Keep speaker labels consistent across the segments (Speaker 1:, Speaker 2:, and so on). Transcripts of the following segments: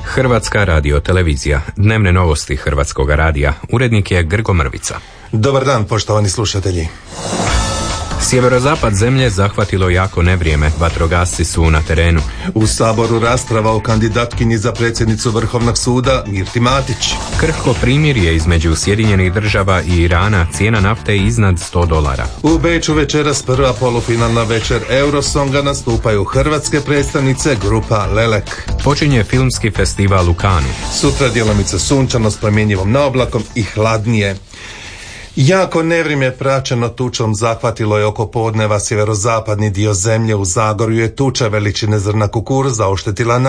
Speaker 1: Hrvatska radiotelevizija. Dnevne novosti Hrvatskoga radija. Urednik je Grgo Mrvica.
Speaker 2: Dobar dan, poštovani slušatelji.
Speaker 1: Sjeverozapad zemlje zahvatilo jako nevrijeme. Vatrogasci su na terenu.
Speaker 2: U Saboru rasprava o kandidatkinji za predsjednicu Vrhovnog suda Mirti Matić.
Speaker 1: Krhko primirje između Sjedinjenih država i Irana. Cijena nafte iznad $100.
Speaker 2: U Beču večeras prva polufinalna večer Eurosonga, nastupaju hrvatske predstavnice, grupa Lelek.
Speaker 1: Počinje filmski festival u Kanu.
Speaker 2: Sutra djelomice sunčano s promjenjivom naoblakom i hladnije. Jako nevrijeme praćeno tučom zahvatilo je oko podneva sjeverozapadni dio zemlje. U Zagorju je tuča veličine zrna kukuruza oštetila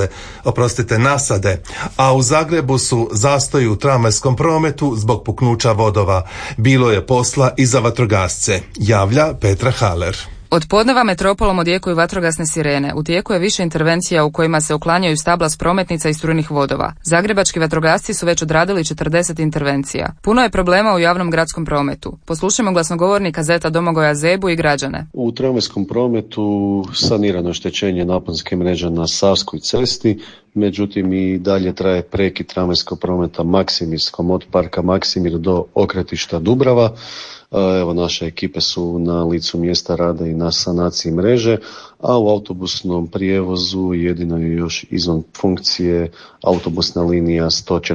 Speaker 2: nasade, a u Zagrebu su zastoji u tramvajskom prometu zbog puknuća vodova. Bilo je posla i za vatrogasce, javlja Petra Haler.
Speaker 3: Od podneva metropolom odjekuju vatrogasne sirene. U tijeku je više intervencija u kojima se uklanjaju stabla s prometnica i strujenih vodova. Zagrebački vatrogasci su već odradili 40 intervencija. Puno je problema u javnom gradskom prometu. Poslušajmo glasnogovornika Zeta Domagoja Zebu i građane.
Speaker 4: U tramvajskom prometu sanirano oštećenje naponske mreže na Savskoj cesti, međutim i dalje traje prekid tramvajskog prometa Maksimirskom od parka Maksimir do okretišta Dubrava. Evo, naše ekipe su na licu mjesta rada i na sanaciji mreže, a u autobusnom prijevozu jedino je još izvan funkcije autobusna linija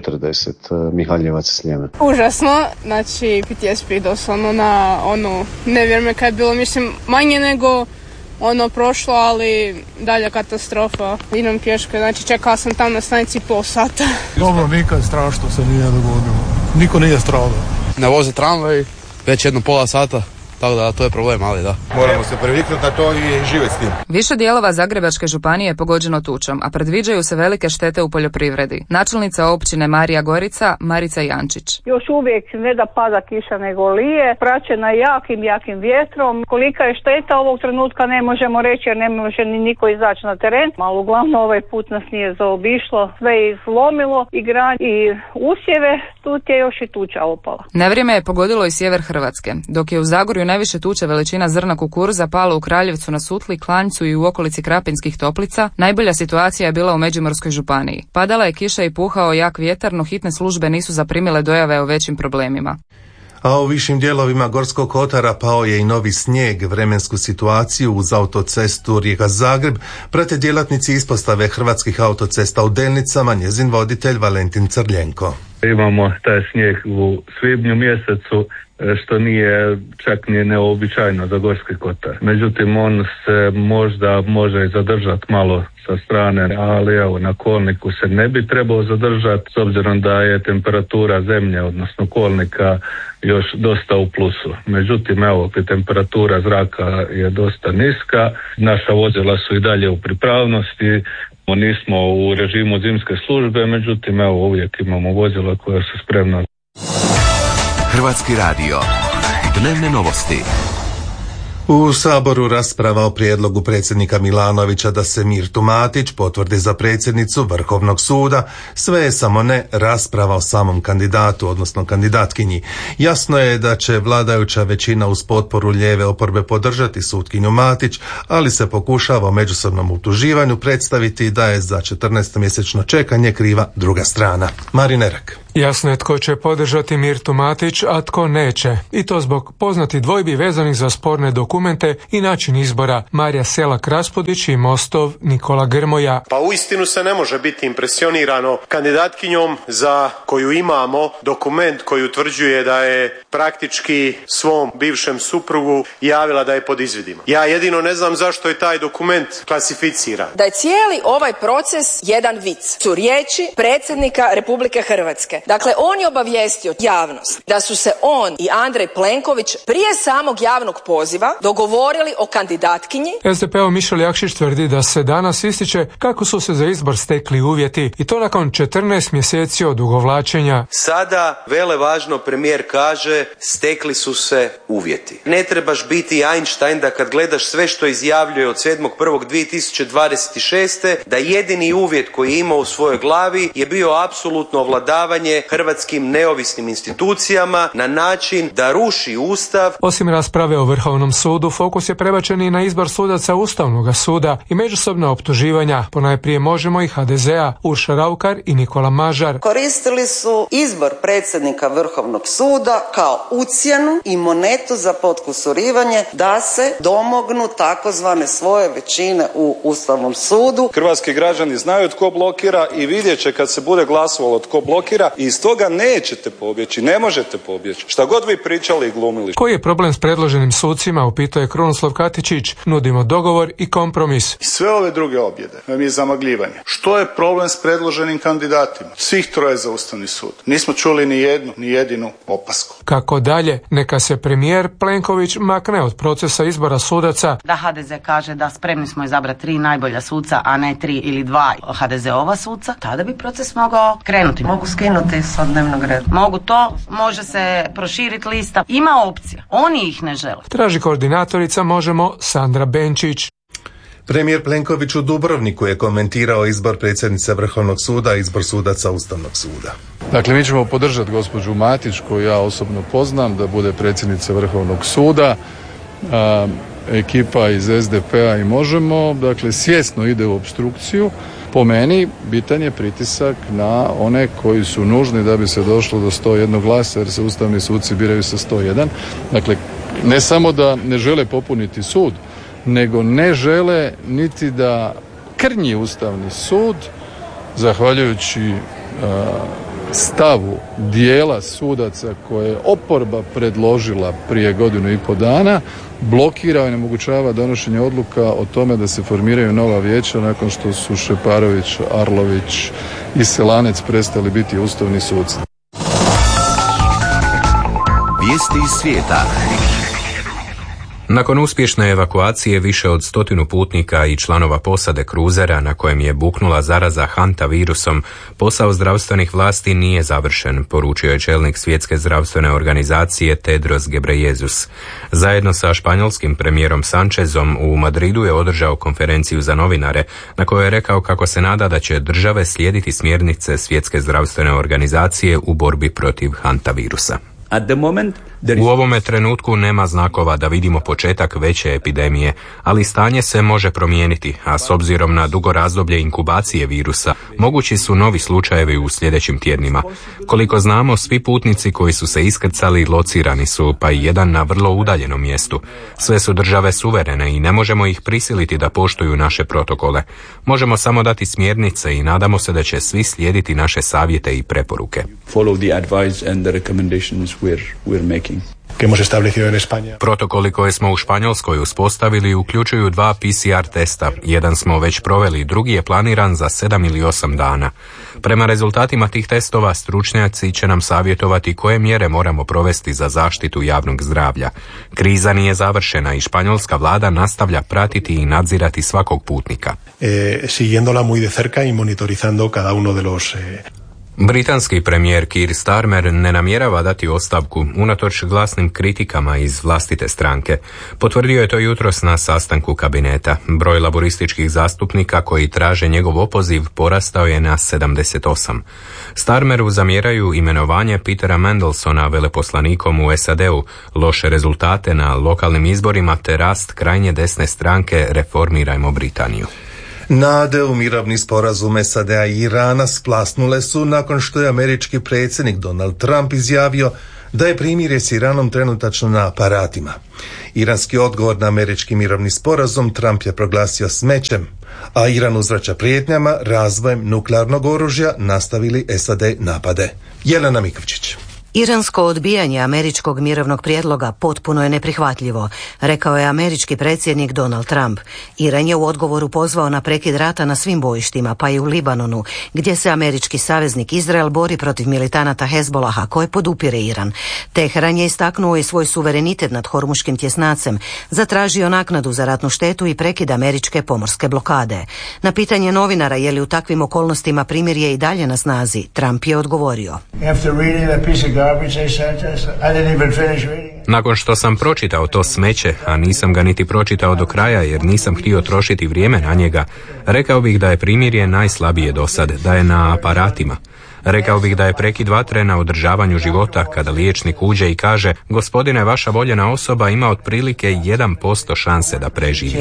Speaker 4: 140 Mihaljevac-Sljeme.
Speaker 5: Užasno, znači PTSP doslovno na nevjerme kad je bilo, mislim, manje nego prošlo, ali dalja katastrofa. Idem pješke, znači čekala sam tam na stanici pol sata.
Speaker 6: Dobro, nikad strašno se nije dogodilo. Niko nije stradao.
Speaker 7: Ne voze tramvaj već jedno pola sata, tako da to je problem, ali da.
Speaker 8: Moramo se priviknuti na to i živjeti s tim.
Speaker 3: Više dijelova Zagrebačke županije je pogođeno tučom, a predviđaju se velike štete u poljoprivredi. Načelnica općine Marija Gorica, Marica Jančić.
Speaker 9: Još uvijek ne da pada kiša nego lije, praćena jakim vjetrom. Kolika je šteta ovog trenutka ne možemo reći jer ne može ni niko izaći na teren. Ali uglavnom ovaj put nas nije zaobišlo, sve je izlomilo i gran i usjeve, tu je još i tuča opala.
Speaker 3: Nevrijeme je pogodilo i sjever Hrvatske, dok je u Zagorju najviše tuče veličina zrna kukuruza palo u Kraljevcu na Sutli, Klanjcu i u okolici Krapinskih Toplica. Najbolja situacija je bila u Međimurskoj županiji. Padala je kiša i puhao jak vjetar, no hitne službe nisu zaprimile dojave o većim problemima.
Speaker 2: A u višim dijelovima Gorskog kotara pao je i novi snijeg. Vremensku situaciju uz autocestu Rijeka-Zagreb prate djelatnici ispostave Hrvatskih autocesta u Delnicama, njezin voditelj Valentin Crljenko.
Speaker 10: Imamo taj snijeg u svibnju mjesecu, što nije čak ni neobičajno za Gorski kotar. Međutim, on se možda može i zadržati malo sa strane, ali evo, na kolniku se ne bi trebao zadržati, s obzirom da je temperatura zemlje, odnosno kolnika, još dosta u plusu. Međutim, evo, temperatura zraka je dosta niska, naša vozila su i dalje u pripravnosti, nismo u režimu zimske službe, međutim, evo, uvijek imamo vozila koja su spremna.
Speaker 11: Hrvatski radio. Dnevne novosti.
Speaker 2: U Saboru rasprava o prijedlogu predsjednika Milanovića da se Mirtu Matić potvrdi za predsjednicu Vrhovnog suda. Sve je samo ne rasprava o samom kandidatu, odnosno kandidatkinji. Jasno je da će vladajuća većina uz potporu lijeve oporbe podržati sutkinju Matić, ali se pokušava o međusobnom utuživanju predstaviti da je za 14-mjesečno čekanje kriva druga strana. Marin Erak.
Speaker 6: Jasno je tko će podržati Mirtu Matić, a tko neće. I to zbog poznatih dvojbi vezanih za sporne dokumente i način izbora. Marija Selak-Raspudić i Mostov Nikola Grmoja.
Speaker 12: Pa uistinu se ne može biti impresionirano kandidatkinjom za koju imamo dokument koji utvrđuje da je praktički svom bivšem suprugu javila da je pod izvidima. Ja jedino ne znam zašto je taj dokument klasificiran.
Speaker 13: Da je cijeli ovaj proces jedan vic. Su riječi predsjednika Republike Hrvatske. Dakle, on je obavijestio javnost da su se on i Andrej Plenković prije samog javnog poziva dogovorili o kandidatkinji.
Speaker 6: SDP-ov Mišel Jakšić tvrdi da se danas ističe kako su se za izbor stekli uvjeti i to nakon 14 mjeseci odugovlačenja.
Speaker 14: Sada, velevažno, premijer kaže stekli su se uvjeti. Ne trebaš biti Einstein da kad gledaš sve što izjavljuje od 7.1.2026. da jedini uvjet koji je imao u svojoj glavi je bio apsolutno ovladavanje pogodovanje hrvatskim neovisnim institucijama na način da ruši Ustav.
Speaker 6: Osim rasprave o Vrhovnom sudu, fokus je prebačen i na izbor sudaca Ustavnog suda i međusobna optuživanja, ponajprije Možemo i HDZ-a, Urša Raukar i Nikola Mažar.
Speaker 15: Koristili su izbor predsjednika Vrhovnog suda kao ucjenu i monetu za potkusurivanje da se domognu takozvane svoje većine u Ustavnom sudu.
Speaker 16: Hrvatski građani znaju tko blokira i vidjet će kad se bude glasovalo tko blokira i iz toga nećete pobjeći, ne možete pobjeći. Šta god vi pričali i glumili.
Speaker 6: Koji je problem s predloženim sucima, upitao je Krunoslav Katičić. Nudimo dogovor i kompromis.
Speaker 17: Sve ove druge objede vam je zamagljivanje. Što je problem s predloženim kandidatima? Svih troje za Ustavni sud. Nismo čuli ni jednu, ni jedinu opasku.
Speaker 6: Kako dalje? Neka se premijer Plenković makne od procesa izbora sudaca.
Speaker 18: Da HDZ kaže da spremni smo izabrati 3 najbolja suca, a ne 3 ili 2 HDZ-ova suca, tada bi proces mogao krenuti.
Speaker 15: Mogu skinuti sa dnevnog reda.
Speaker 18: Mogu to, može se proširiti lista. Ima opcija. Oni ih ne žele.
Speaker 6: Traži koordinatorica Možemo Sandra Benčić.
Speaker 2: Premijer Plenković u Dubrovniku je komentirao izbor predsjednice Vrhovnog suda i izbor sudaca Ustavnog suda.
Speaker 19: Dakle, mi ćemo podržati gospođu Matić, koju ja osobno poznam, da bude predsjednica Vrhovnog suda. Ekipa iz SDP-a i Možemo, dakle, svjesno ide u opstrukciju. Po meni, bitan je pritisak na one koji su nužni da bi se došlo do 101 glasa, jer se ustavni suci biraju sa 101. Dakle, ne samo da ne žele popuniti sud, nego ne žele niti da krnji Ustavni sud, zahvaljujući stavu dijela sudaca koje je oporba predložila prije 1.5 godina, blokira i onemogućava donošenje odluka o tome da se formiraju nova vijeća nakon što su Šeparović, Arlović i Selanec prestali biti ustavni suci.
Speaker 11: Vijesti iz svijeta.
Speaker 1: Nakon uspješne evakuacije više od 100 putnika i članova posade kruzera na kojem je buknula zaraza hantavirusom, posao zdravstvenih vlasti nije završen, poručio je čelnik Svjetske zdravstvene organizacije Tedros Ghebreyesus. Zajedno sa španjolskim premijerom Sanchezom u Madridu je održao konferenciju za novinare na kojoj je rekao kako se nada da će države slijediti smjernice Svjetske zdravstvene organizacije u borbi protiv hantavirusa. U ovome trenutku nema znakova da vidimo početak veće epidemije, ali stanje se može promijeniti, a s obzirom na dugo razdoblje inkubacije virusa, mogući su novi slučajevi u sljedećim tjednima. Koliko znamo, svi putnici koji su se iskrcali locirani su, pa i jedan na vrlo udaljenom mjestu. Sve su države suverene i ne možemo ih prisiliti da poštuju naše protokole. Možemo samo dati smjernice i nadamo se da će svi slijediti naše savjete i preporuke. Protokoli koje smo u Španjolskoj uspostavili uključuju 2 PCR testa. Jedan smo već proveli, drugi je planiran za 7 ili 8 dana. Prema rezultatima tih testova stručnjaci će nam savjetovati koje mjere moramo provesti za zaštitu javnog zdravlja. Kriza nije završena i španjolska vlada nastavlja pratiti i nadzirati svakog putnika.
Speaker 20: Siguiéndola muy de cerca y monitorizando cada uno de los
Speaker 1: Britanski premijer Keir Starmer ne namjerava dati ostavku unatoč glasnim kritikama iz vlastite stranke. Potvrdio je to jutros na sastanku kabineta. Broj laborističkih zastupnika koji traže njegov opoziv porastao je na 78. Starmeru zamjeraju imenovanje Petera Mandelsona veleposlanikom u SAD-u, loše rezultate na lokalnim izborima te rast krajnje desne stranke Reformirajmo Britaniju.
Speaker 2: Nade u mirovni sporazum SAD-a i Irana splasnule su nakon što je američki predsjednik Donald Trump izjavio da je primirje s Iranom trenutačno na aparatima. Iranski odgovor na američki mirovni sporazum Trump je proglasio smećem, a Iran uzvraća prijetnjama razvojem nuklearnog oružja nastavili SAD napade. Jelena Mikovčić.
Speaker 21: Iransko odbijanje američkog mirovnog prijedloga potpuno je neprihvatljivo, rekao je američki predsjednik Donald Trump. Iran je u odgovoru pozvao na prekid rata na svim bojištima, pa i u Libanonu, gdje se američki saveznik Izrael bori protiv militanata Hezbolaha koje podupire Iran. Teheran je istaknuo i svoj suverenitet nad Hormuškim tjesnacem, zatražio naknadu za ratnu štetu i prekid američke pomorske blokade. Na pitanje novinara je li u takvim okolnostima primirje i dalje na snazi, Trump je odgovorio:
Speaker 1: Nakon što sam pročitao to smeće, a nisam ga niti pročitao do kraja jer nisam htio trošiti vrijeme na njega, rekao bih da je primirje najslabije do sad, da je na aparatima. Rekao bih da je prekid vatre na održavanju života kada liječnik uđe i kaže: gospodine, vaša voljena osoba ima otprilike 1% šanse da preživi.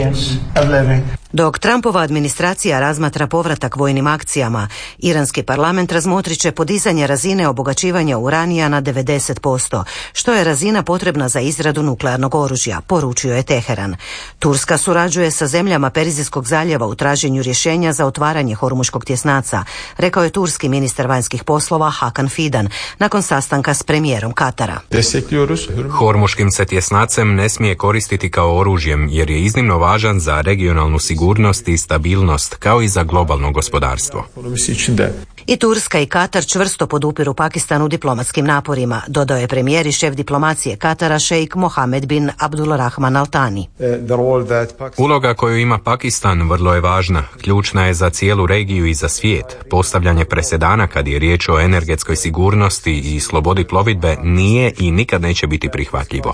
Speaker 21: Dok Trumpova administracija razmatra povratak vojnim akcijama, iranski parlament razmotrit će podizanje razine obogaćivanja uranija na 90%, što je razina potrebna za izradu nuklearnog oružja, poručio je Teheran. Turska surađuje sa zemljama Perzijskog zaljeva u traženju rješenja za otvaranje Hormuškog tjesnaca, rekao je turski ministar vanjskih poslova Hakan Fidan nakon sastanka s premijerom Katara.
Speaker 1: Hormuškim se tjesnacem ne smije koristiti kao oružjem jer je iznimno važan za regionalnu sigurnost i stabilnost, kao i za globalno gospodarstvo.
Speaker 21: I Turska i Katar čvrsto podupiru Pakistan u diplomatskim naporima, dodao je premijer i šef diplomacije Katara šejk Mohamed bin Abdulrahman Al Thani.
Speaker 1: Uloga koju ima Pakistan vrlo je važna. Ključna je za cijelu regiju i za svijet. Postavljanje presedana kad je riječ o energetskoj sigurnosti i slobodi plovidbe nije i nikad neće biti prihvatljivo.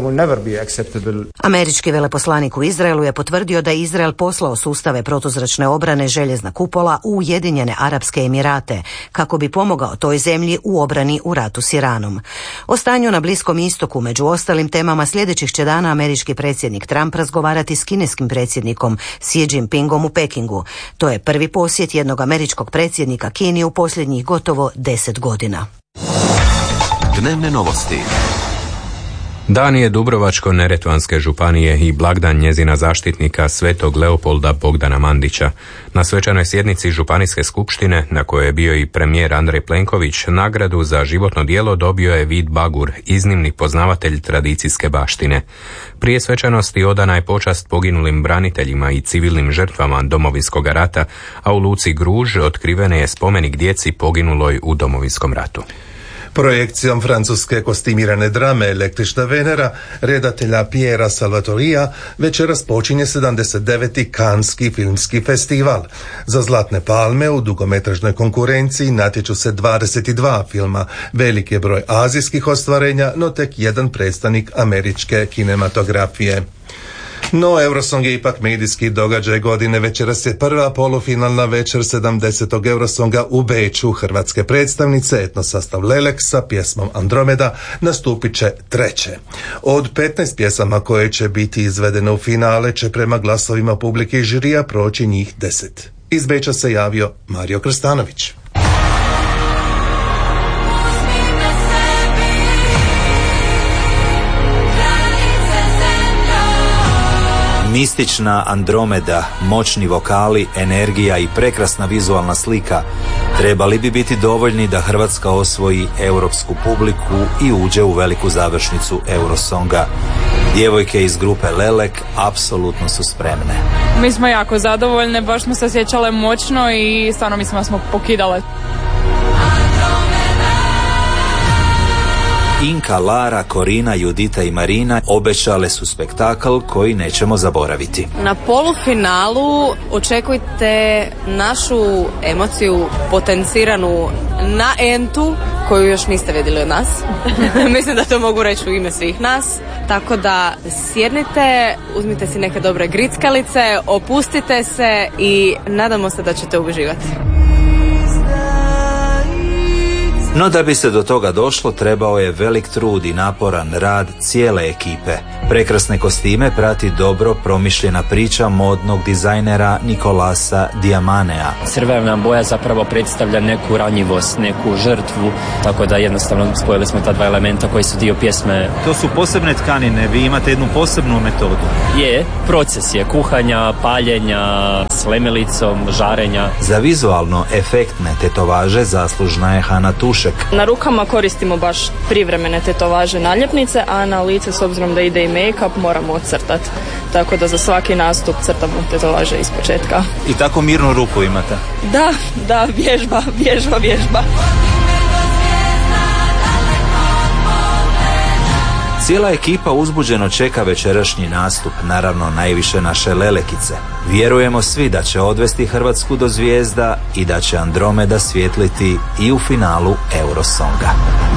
Speaker 21: Američki veleposlanik u Izraelu je potvrdio da je Izrael poslao sustave protuzračne obrane Željezna kupola u Ujedinjene Arapske Emirate kako bi pomogao toj zemlji u obrani u ratu s Iranom. O stanju na Bliskom istoku, među ostalim temama, sljedećih će dana američki predsjednik Trump razgovarati s kineskim predsjednikom Xi Jinpingom u Pekingu. To je prvi posjet jednog američkog predsjednika Kini u posljednjih gotovo 10 godina.
Speaker 11: Dnevne novosti.
Speaker 1: Dan je Dubrovačko-neretvanske županije i blagdan njezina zaštitnika Svetog Leopolda Bogdana Mandića. Na svečanoj sjednici županijske skupštine, na kojoj je bio i premijer Andrej Plenković, nagradu za životno djelo dobio je Vid Bagur, iznimni poznavatelj tradicijske baštine. Prije svečanosti odana je počast poginulim braniteljima i civilnim žrtvama Domovinskog rata, a u luci Gruž otkriven je spomenik djeci poginuloj u Domovinskom ratu.
Speaker 2: Projekcijom francuske kostimirane drame Električna Venera redatelja Piera Salvatorija večeras počinje 79. Canneski filmski festival. Za Zlatne palme u dugometražnoj konkurenciji natječu se 22 filma, velik je broj azijskih ostvarenja, no tek jedan predstavnik američke kinematografije. No, Eurosong je ipak medijski događaj godine. Večeras je prva polufinalna večer 70. Eurosonga u Beču. Hrvatske predstavnice, etnosastav Lelek sa pjesmom Andromeda, nastupit će treće. Od 15 pjesama koje će biti izvedene u finale će prema glasovima publike i žirija proći njih 10. Iz Beča se javio Mario Krstanović.
Speaker 4: Mistična Andromeda, moćni vokali, energija i prekrasna vizualna slika trebali bi biti dovoljni da Hrvatska osvoji europsku publiku i uđe u veliku završnicu Eurosonga. Djevojke iz grupe Lelek apsolutno su spremne.
Speaker 22: Mi smo jako zadovoljne, baš smo se osjećale moćno i stvarno mislim da smo pokidale.
Speaker 4: Inka, Lara, Korina, Judita i Marina obećale su spektakl koji nećemo zaboraviti.
Speaker 23: Na polufinalu očekujte našu emociju potenciranu na entu koju još niste vidjeli od nas. Mislim da to mogu reći u ime svih nas. Tako da sjednite, uzmite si neke dobre grickalice, opustite se i nadamo se da ćete uživati.
Speaker 4: No da bi se do toga došlo, trebao je velik trud i naporan rad cijele ekipe. Prekrasne kostime prati dobro promišljena priča modnog dizajnera Nikolasa Diamanea.
Speaker 24: Crvena boja zapravo predstavlja neku ranjivost, neku žrtvu, tako da jednostavno spojili smo ta dva elementa koji su dio pjesme.
Speaker 25: To su posebne tkanine, vi imate jednu posebnu metodu.
Speaker 24: Je, proces je kuhanja, paljenja, s lemelicom, žarenja.
Speaker 4: Za vizualno efektne tetovaže zaslužna je Hana Tušek.
Speaker 23: Na rukama koristimo baš privremene tetovaže naljepnice, a na lice, s obzirom da ide i make-up, moramo ocrtati. Tako da za svaki nastup crtamo tetovaže iz početka.
Speaker 25: I tako mirnu ruku imate?
Speaker 23: Da, vježba.
Speaker 4: Cijela ekipa uzbuđeno čeka večerašnji nastup, naravno najviše naše Lelekice. Vjerujemo svi da će odvesti Hrvatsku do zvijezda i da će Andromeda svjetliti i u finalu Eurosonga.